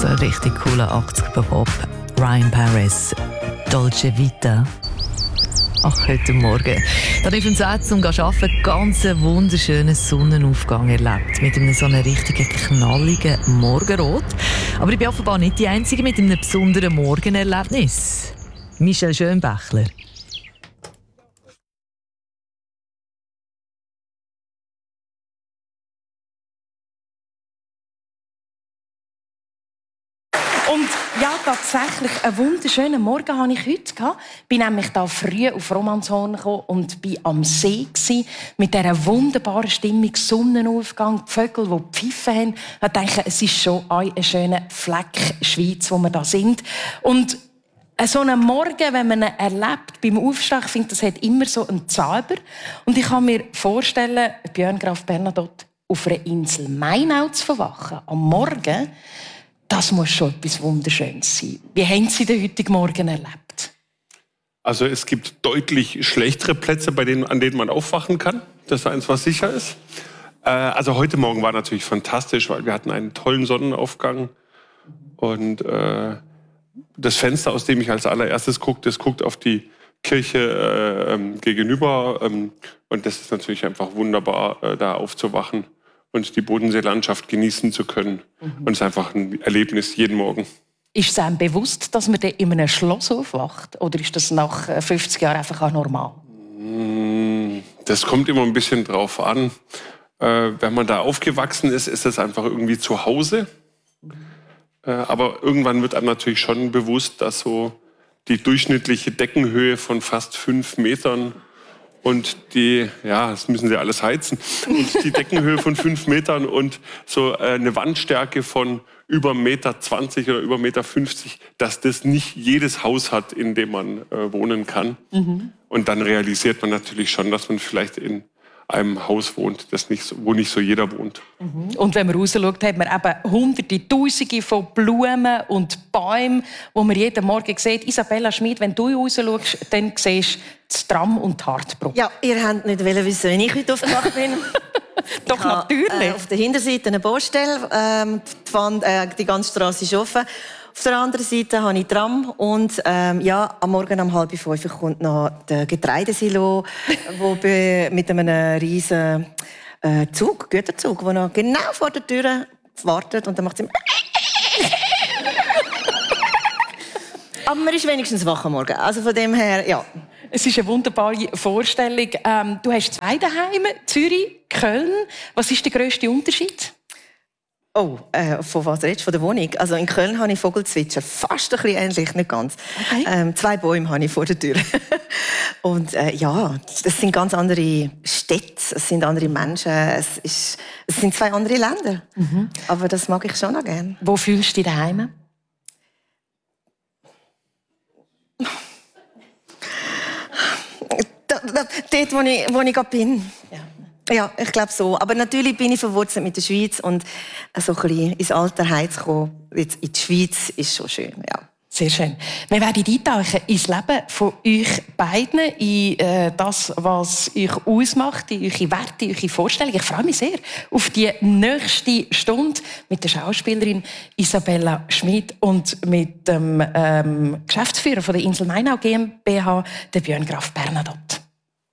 So ein richtig cooler 80er-Pop. Ryan Paris, Dolce Vita. Ach, heute Morgen. Da habe ich vom 10 zum Arbeiten ganz einen wunderschönen Sonnenaufgang erlebt. Mit einem so einem richtigen knalligen Morgenrot. Aber ich bin offenbar nicht die Einzige mit einem besonderen Morgenerlebnis. Michelle Schönbächler. Und ja, tatsächlich, einen wunderschönen Morgen hatte ich heute. Ich bin nämlich da früh auf Romanshorn gekommen und war am See mit dieser wunderbaren Stimmung, Sonnenaufgang, die Vögel, die pfiffen haben. Ich dachte, es ist schon ein schöner Fleck Schweiz, wo wir da sind. Und so einen Morgen, wenn man ihn erlebt, beim Aufstehen, ich finde, das hat immer so einen Zauber. Und ich kann mir vorstellen, Björn Graf Bernadotte auf einer Insel Mainau zu verwachen, am Morgen, das muss schon etwas Wunderschönes sein. Wie haben Sie den heutigen Morgen erlebt? Also es gibt deutlich schlechtere Plätze, an denen man aufwachen kann. Das ist eins, was sicher ist. Also heute Morgen war natürlich fantastisch, weil wir hatten einen tollen Sonnenaufgang. Und das Fenster, aus dem ich als allererstes gucke, das guckt auf die Kirche gegenüber. Und das ist natürlich einfach wunderbar, da aufzuwachen und die Bodenseelandschaft genießen zu können. Und es ist einfach ein Erlebnis jeden Morgen. Ist es einem bewusst, dass man in einem Schloss aufwacht? Oder ist das nach 50 Jahren einfach auch normal? Das kommt immer ein bisschen drauf an. Wenn man da aufgewachsen ist, ist es einfach irgendwie zu Hause. Aber irgendwann wird einem natürlich schon bewusst, dass so die durchschnittliche Deckenhöhe von fast 5 Metern und das müssen sie alles heizen, und die Deckenhöhe von 5 Metern und so eine Wandstärke von über 1,20 Meter oder über 1,50 Meter, dass das nicht jedes Haus hat, in dem man wohnen kann. Und dann realisiert man natürlich schon, dass man vielleicht in einem Haus wohnt, wo nicht so jeder wohnt. Und wenn man rausschaut, hat man eben Hunderte, Tausende von Blumen und Bäumen, die man jeden Morgen sieht. Isabella Schmid, wenn du rausschaust, dann siehst du das Tram und die Hartbrücke. Ja, ihr wollt nicht wissen, wie ich heute aufgewacht bin. Doch, natürlich. Auf der Hinterseite eine Baustelle, die ganze Straße ist offen. Auf der anderen Seite habe ich Tram und am Morgen um 4:30 kommt noch der Getreidesilo, mit einem riesen Güterzug, der noch genau vor der Tür wartet, und dann macht es aber man ist wenigstens wach am Morgen. Also von dem her, ja. Es ist eine wunderbare Vorstellung. Du hast 2 daheim, Zürich, Köln. Was ist der grösste Unterschied? Oh, von was redest du? Von der Wohnung? Also in Köln habe ich Vogelzwitscher. Fast ein bisschen ähnlich, nicht ganz. Okay. 2 Bäume habe ich vor der Tür. Und das sind ganz andere Städte, es sind andere Menschen, es sind 2 andere Länder. Aber das mag ich schon noch gerne. Wo fühlst du dich daheim? Dort, wo ich gerade bin. Ja, ich glaube so. Aber natürlich bin ich verwurzelt mit der Schweiz, und so ein bisschen ins alte Heim zu kommen, jetzt in die Schweiz, ist schon schön, ja. Sehr schön. Wir werden eintauchen ins Leben von euch beiden, in das, was euch ausmacht, in eure Werte, in eure Vorstellungen. Ich freue mich sehr auf die nächste Stunde mit der Schauspielerin Isabella Schmid und mit dem Geschäftsführer von der Insel Mainau GmbH, der Björn Graf Bernadotte.